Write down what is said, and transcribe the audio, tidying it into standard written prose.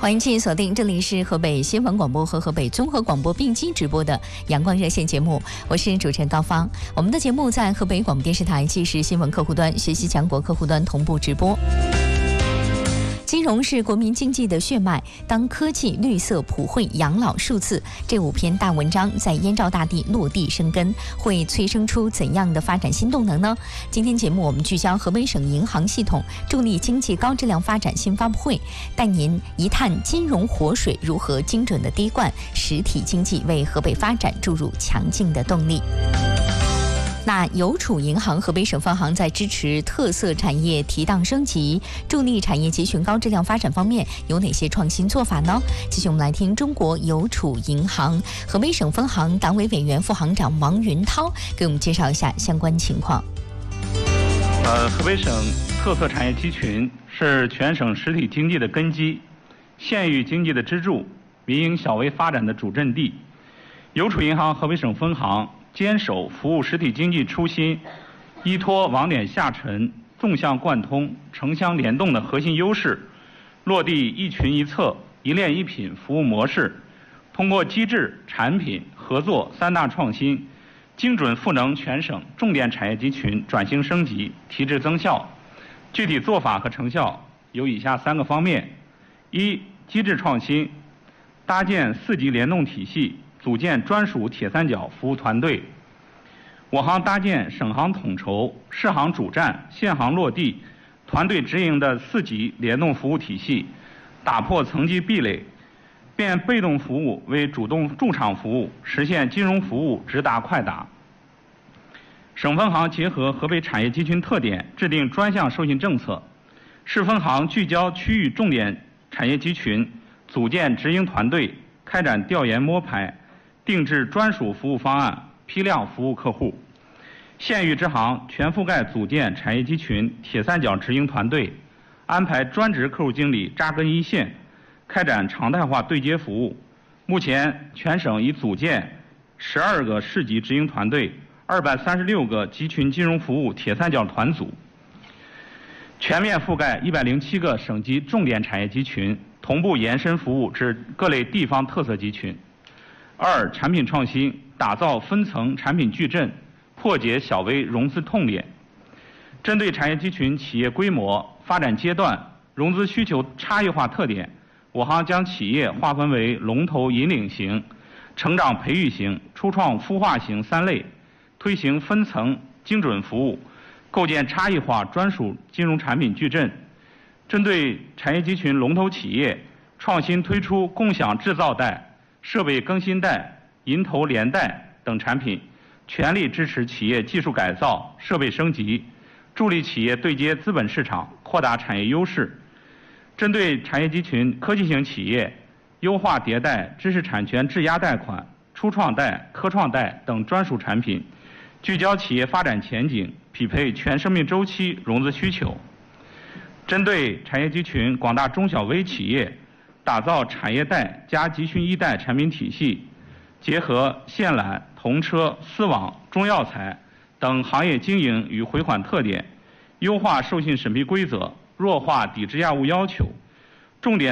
欢迎继续锁定，这里是河北新闻广播和河北综合广播并机直播的阳光热线节目，我是主持人高芳。我们的节目在河北广播电视台即时新闻客户端、学习强国客户端同步直播。金融是国民经济的血脉，当科技、绿色、普惠、养老数字这5篇大文章在燕赵大地落地生根，会催生出怎样的发展新动能呢？今天节目我们聚焦河北省银行系统助力经济高质量发展新发布会，带您一探金融活水如何精准的滴灌实体经济，为河北发展注入强劲的动力。那邮储银行河北省分行在支持特色产业提档升级、助力产业集群高质量发展方面有哪些创新做法呢？继续我们来听中国邮储银行河北省分行党委委员、副行长王云涛给我们介绍一下相关情况。 河北省特色产业集群是全省实体经济的根基，县域经济的支柱，民营小微发展的主阵地。邮储银行河北省分行坚守服务实体经济初心，依托网点下沉、纵向贯通、城乡联动的核心优势，落地一群一策、一链一品服务模式，通过机制、产品、合作3大创新，精准赋能全省重点产业集群转型升级、提质增效。具体做法和成效有以下3个方面：一、机制创新，搭建4级联动体系，组建专属铁三角服务团队。我行搭建省行统筹、市行主站、县行落地、团队直营的4级联动服务体系，打破层级壁垒，变被动服务为主动驻场服务，实现金融服务直达快达。省分行结合河北产业集群特点，制定专项授信政策；市分行聚焦区域重点产业集群，组建直营团队，开展调研摸排，定制专属服务方案，批量服务客户。县域支行全覆盖组建产业集群铁三角直营团队，安排专职客户经理扎根一线，开展常态化对接服务。目前全省已组建12个市级直营团队，236个集群金融服务铁三角团组，全面覆盖107个省级重点产业集群，同步延伸服务至各类地方特色集群。2、产品创新，打造分层产品矩阵，破解小微融资痛点。针对产业集群企业规模、发展阶段、融资需求差异化特点，我行将企业划分为龙头引领型、成长培育型、初创孵化型3类，推行分层精准服务，构建差异化专属金融产品矩阵。针对产业集群龙头企业，创新推出共享制造贷、设备更新贷、银投联贷等产品，全力支持企业技术改造、设备升级，助力企业对接资本市场，扩大产业优势。针对产业集群科技型企业，优化迭代知识产权质押贷款、初创贷、科创贷等专属产品，聚焦企业发展前景，匹配全生命周期融资需求。针对产业集群广大中小微企业，打造产业贷加集群一贷产品体系，结合线缆、铜车、丝网、中药材等行业经营与回款特点，优化授信审批规则，弱化抵质押物要求，重点